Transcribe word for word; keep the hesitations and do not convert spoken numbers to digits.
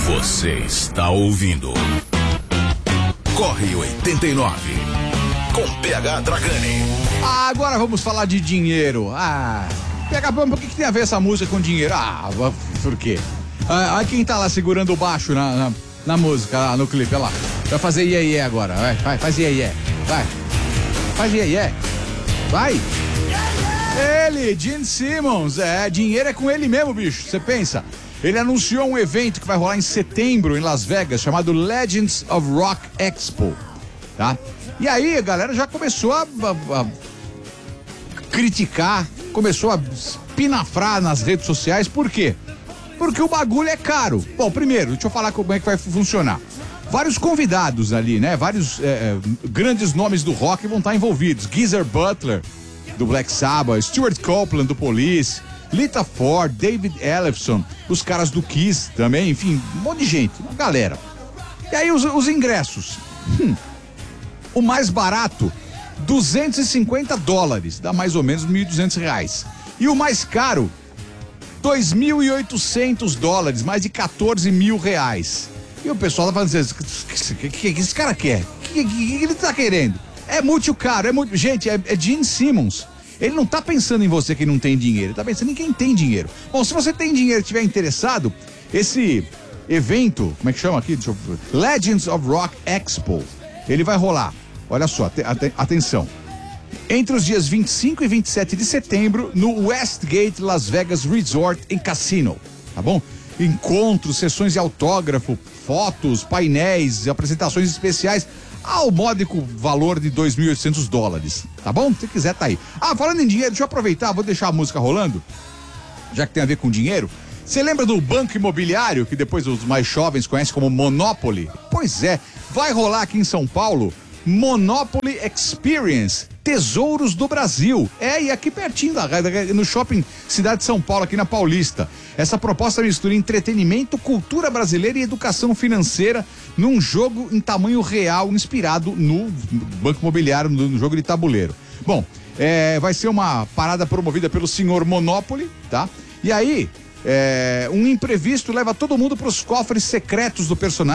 Você está ouvindo Corre oitenta e nove com P H Dragani. Agora vamos falar de dinheiro. Ah, P H, por que, que tem a ver essa música com dinheiro? Ah, por quê? Ah, olha quem tá lá segurando o baixo na, na, na música, lá no clipe, olha lá. Vai fazer iê iê agora, vai, vai, faz iê iê, vai. Faz iê iê, vai. Ele, Gene Simmons, é, dinheiro é com ele mesmo, bicho, você pensa. Ele anunciou um evento que vai rolar em setembro em Las Vegas, chamado Legends of Rock Expo, tá? E aí a galera já começou a, a, a criticar, começou a espinafrar nas redes sociais, por quê? Porque o bagulho é caro. Bom, primeiro, deixa eu falar como é que vai funcionar. Vários convidados ali, né? Vários é, grandes nomes do rock vão estar envolvidos. Geezer Butler, do Black Sabbath, Stuart Copeland, do Police, Lita Ford, David Ellefson, os caras do Kiss também, enfim, um monte de gente, uma galera. E aí os, os ingressos. Hum, o mais barato, duzentos e cinquenta dólares, dá mais ou menos mil e duzentos reais. E o mais caro, dois mil e oitocentos dólares, mais de quatorze mil reais. E o pessoal tá falando assim, o que, que, que esse cara quer? O que, que, que ele tá querendo? É muito caro, é muito... Gente, é, é Gene Simmons. Ele não tá pensando em você que não tem dinheiro, ele tá pensando em quem tem dinheiro. Bom, se você tem dinheiro e estiver interessado, esse evento, como é que chama aqui? Deixa eu... Legends of Rock Expo, ele vai rolar, olha só, at- at- atenção, entre os dias vinte e cinco e vinte e sete de setembro, no Westgate Las Vegas Resort and Casino, tá bom? Encontros, sessões de autógrafo, fotos, painéis, apresentações especiais, ao módico valor de dois mil e oitocentos dólares, tá bom? Se quiser, tá aí. Ah, falando em dinheiro, deixa eu aproveitar, vou deixar a música rolando, já que tem a ver com dinheiro. Você lembra do Banco Imobiliário, que depois os mais jovens conhecem como Monopoly? Pois é, vai rolar aqui em São Paulo Monopoly Experience, Tesouros do Brasil. É, e aqui pertinho, da, no shopping Cidade de São Paulo, aqui na Paulista. Essa proposta mistura entretenimento, cultura brasileira e educação financeira num jogo em tamanho real, inspirado no Banco Imobiliário, no, no jogo de tabuleiro. Bom, é, vai ser uma parada promovida pelo senhor Monopoly, tá? E aí, é, um imprevisto leva todo mundo para os cofres secretos do personagem.